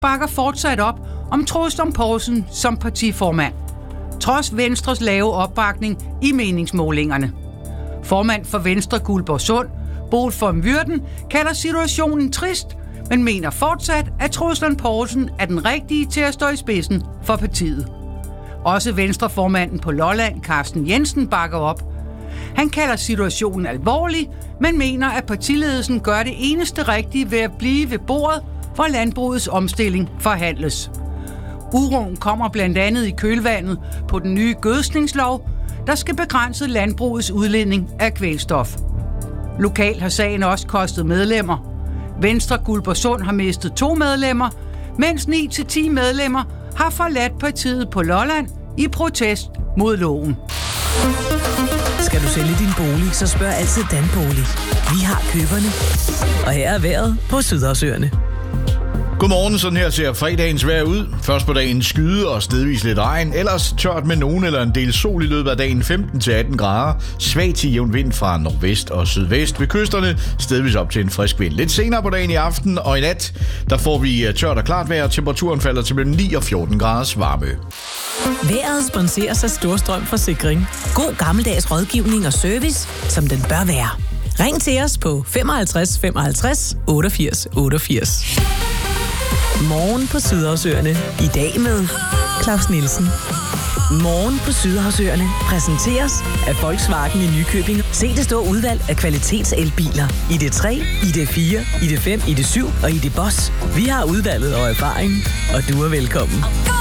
bakker fortsat op om Troels Lund Poulsen som partiformand, trods Venstres lave opbakning i meningsmålingerne. Formand for Venstre Guldborgsund, Boel von Würden, kalder situationen trist, men mener fortsat, at Troels Lund Poulsen er den rigtige til at stå i spidsen for partiet. Også Venstreformanden på Lolland, Carsten Jensen, bakker op. Han kalder situationen alvorlig, men mener, at partiledelsen gør det eneste rigtige ved at blive ved bordet, hvor landbrugets omstilling forhandles. Uroen kommer blandt andet i kølvandet på den nye gødskningslov, der skal begrænse landbrugets udledning af kvælstof. Lokalt har sagen også kostet medlemmer. Venstre Guldborgsund har mistet 2 medlemmer, mens 9-10 medlemmer har forladt partiet på Lolland i protest mod loven. Skal du sælge din bolig, så spørg altid Danbolig. Vi har køberne. Og her er vejret på Sydhavsøerne. Godmorgen, sådan her ser fredagens vejr ud. Først på dagen skyde og stedvis lidt regn. Ellers tørt med nogen eller en del sol i løbet af dagen, 15-18 grader. Svag til jævn vind fra nordvest og sydvest. Ved kysterne stedvis op til en frisk vind. Lidt senere på dagen i aften og i nat, der får vi tørt og klart vejr. Temperaturen falder til mellem 9 og 14 graders varme. Vejret sponseres af Storstrøm Forsikring. God gammeldags rådgivning og service, som den bør være. Ring til os på 55 55 88 88. Morgen på Sydhavsøerne. I dag med Claus Nielsen. Morgen på Sydhavsøerne præsenteres af Volkswagen i Nykøbing. Se det store udvalg af kvalitetselbiler. ID3, ID4, ID5, ID7 og ID Boss. Vi har udvalget og erfaring, og du er velkommen.